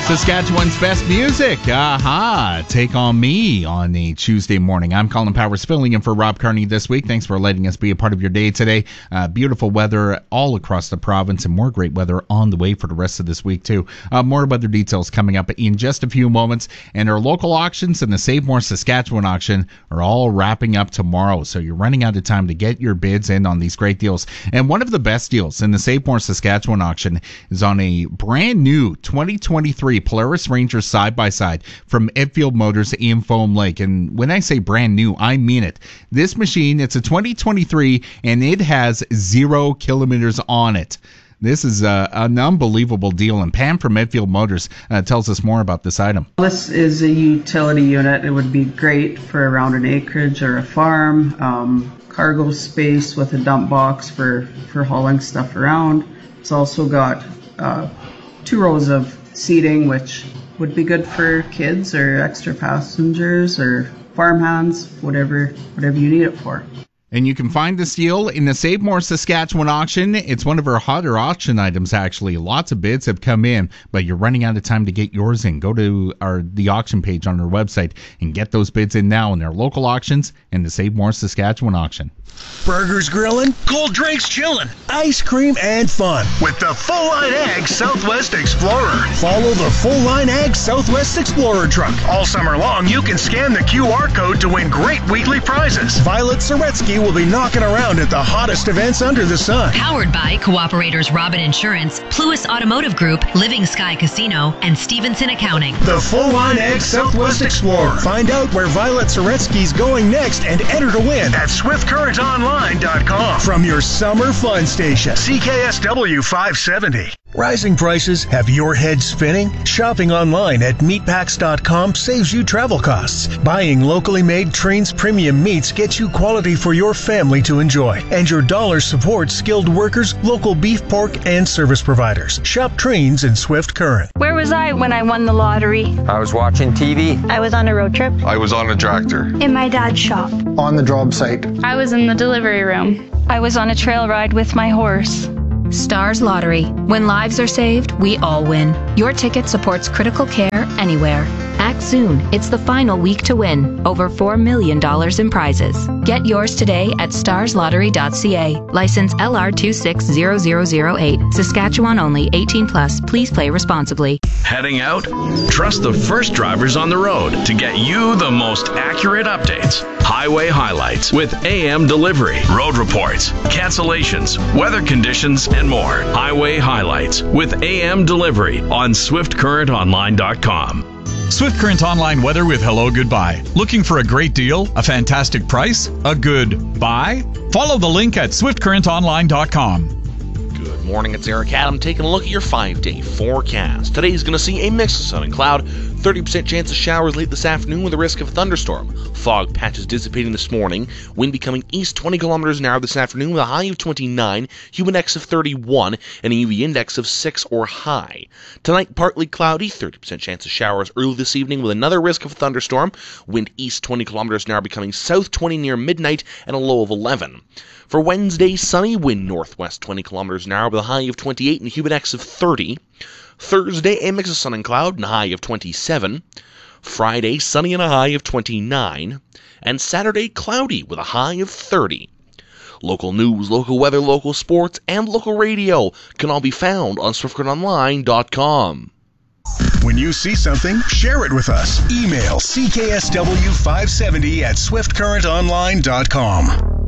Saskatchewan's best music. Take On Me on a Tuesday morning. I'm Colin Powers, filling in for Rob Carney this week. Thanks for letting us be a part of your day today. Beautiful weather all across the province and more great weather on the way for the rest of this week, too. More weather details coming up in just a few moments. And our local auctions and the Save More Saskatchewan auction are all wrapping up tomorrow. So you're running out of time to get your bids in on these great deals. And one of the best deals in the Save More Saskatchewan auction is on a brand new 2023 Polaris Ranger side-by-side from Edfield Motors in Foam Lake. And when I say brand new, I mean it. This machine, it's a 2023, and it has 0 kilometers on it. This is an unbelievable deal, and Pam from Edfield Motors tells us more about this item. This is a utility unit. It would be great for around an acreage or a farm, cargo space with a dump box for hauling stuff around. It's also got 2 rows of seating, which would be good for kids or extra passengers or farmhands, whatever you need it for. And you can find this deal in the Save More Saskatchewan auction. It's one of our hotter auction items, actually. Lots of bids have come in, but you're running out of time to get yours in. Go to the auction page on our website and get those bids in now in our local auctions and the Save More Saskatchewan auction. Burgers grilling, cold drinks chilling, ice cream and fun with the Full Line Ag Southwest Explorer. Follow the Full Line Ag Southwest Explorer truck. All summer long, you can scan the QR code to win great weekly prizes. Violet Soretsky will be knocking around at the hottest events under the sun. Powered by Cooperators Robin Insurance, Pluis Automotive Group, Living Sky Casino, and Stevenson Accounting. The Full Line Ag Southwest Explorer. Find out where Violet Soretsky's going next and enter to win at SwiftCurrentOnline.com. From your summer fun station, CKSW 570. Rising prices have your head spinning? Shopping online at meatpacks.com saves you travel costs. Buying locally made Trains premium meats gets you quality for your family to enjoy. And your dollar supports skilled workers, local beef, pork, and service providers. Shop Trains in Swift Current. Where was I when I won the lottery? I was watching TV. I was on a road trip. I was on a tractor. In my dad's shop. On the job site. I was in the delivery room. I was on a trail ride with my horse. Stars Lottery. When lives are saved, we all win. Your ticket supports critical care anywhere. Act soon. It's the final week to win. Over $4 million in prizes. Get yours today at starslottery.ca. License LR260008. Saskatchewan only. 18+. Please play responsibly. Heading out? Trust the first drivers on the road to get you the most accurate updates. Highway highlights with AM delivery, road reports, cancellations, weather conditions, and more. Highway highlights with AM delivery on SwiftCurrentOnline.com. Swift Current Online weather with Hello Goodbye. Looking for a great deal, a fantastic price, a good buy? Follow the link at SwiftCurrentOnline.com. Good morning, it's Eric Adam taking a look at your 5-day forecast. Today's going to see a mix of sun and cloud, 30% chance of showers late this afternoon with a risk of a thunderstorm. Fog patches dissipating this morning, wind becoming east 20 kilometers an hour this afternoon with a high of 29, humid index of 31, and a UV index of 6 or high. Tonight, partly cloudy, 30% chance of showers early this evening with another risk of a thunderstorm, wind east 20 kilometers an hour becoming south 20 near midnight, and a low of 11. For Wednesday, sunny, wind northwest 20 kilometers an hour with a high of 28 and a humid index of 30. Thursday, a mix of sun and cloud and a high of 27. Friday, sunny and a high of 29. And Saturday, cloudy with a high of 30. Local news, local weather, local sports, and local radio can all be found on SwiftCurrentOnline.com. When you see something, share it with us. Email CKSW570 at SwiftCurrentOnline.com.